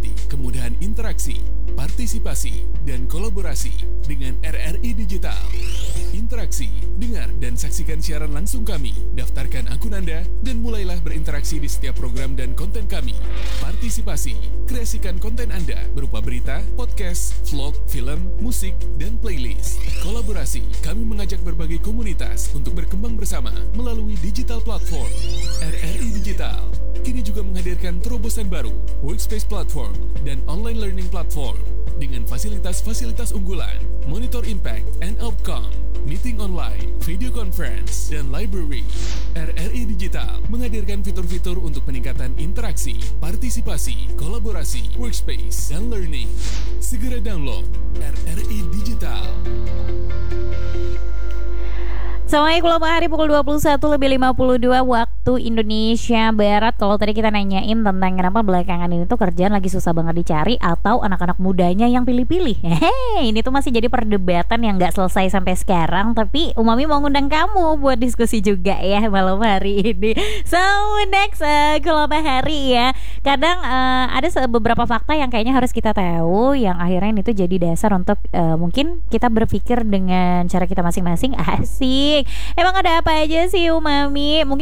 Nikmati kemudahan interaksi, partisipasi, dan kolaborasi dengan RRI Digital. Interaksi, dengar dan saksikan siaran langsung kami. Daftarkan akun Anda dan mulailah berinteraksi di setiap program dan konten kami. Partisipasi, kreasikan konten Anda berupa berita, podcast, vlog, film, musik, dan playlist. Kolaborasi, kami mengajak berbagai komunitas untuk berkembang bersama melalui digital platform. RRI Digital kini juga menghadirkan terobosan baru, workspace platform, dan online learning platform dengan fasilitas-fasilitas unggulan, monitor impact and outcome, meeting online, video conference, dan library. RRI Digital menghadirkan fitur-fitur untuk peningkatan interaksi, partisipasi, kolaborasi, workspace, dan learning. Segera download RRI Digital. Assalamualaikum selamat hari pukul 21:52 waktu Indonesia Barat. Kalau tadi kita nanyain tentang kenapa belakangan ini tuh kerjaan lagi susah banget dicari atau anak-anak mudanya yang pilih-pilih. Ini tuh masih jadi perdebatan yang gak selesai sampai sekarang. Tapi Umami mau ngundang kamu buat diskusi juga ya malam hari ini. So next Kulama Hari ya. Kadang ada beberapa fakta yang kayaknya harus kita tahu, yang akhirnya itu jadi dasar untuk mungkin kita berpikir dengan cara kita masing-masing. Asik. Emang ada apa aja sih Umami? Mungkin